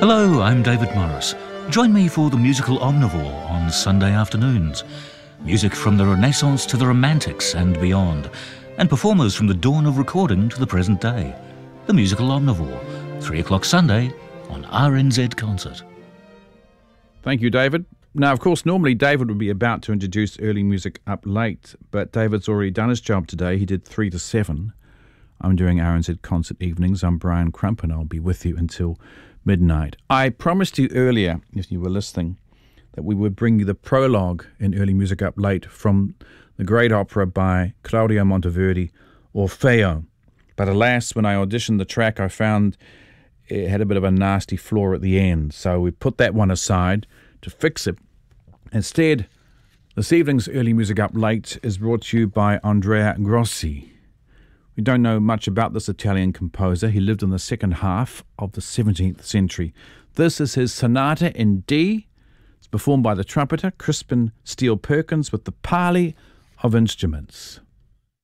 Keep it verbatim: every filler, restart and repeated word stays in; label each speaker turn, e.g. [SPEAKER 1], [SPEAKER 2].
[SPEAKER 1] Hello, I'm David Morris. Join me for the musical Omnivore on Sunday afternoons. Music from the Renaissance to the Romantics and beyond, and performers from the dawn of recording to the present day. The musical Omnivore, three o'clock Sunday on R N Z Concert.
[SPEAKER 2] Thank you, David. Now, of course, normally David would be about to introduce early music up late, but David's already done his job today. He did three to seven. I'm doing R N Z Concert Evenings. I'm Brian Crump, and I'll be with you until midnight. I promised you earlier, if you were listening, that we would bring you the prologue in Early Music Up Late from the great opera by Claudio Monteverdi, Orfeo. But alas, when I auditioned the track, I found it had a bit of a nasty flaw at the end. So we put that one aside to fix it. Instead, this evening's Early Music Up Late is brought to you by Andrea Grossi. We don't know much about this Italian composer. He lived in the second half of the seventeenth century. This is his Sonata in D. It's performed by the trumpeter Crispin Steele Perkins with the Pali of instruments.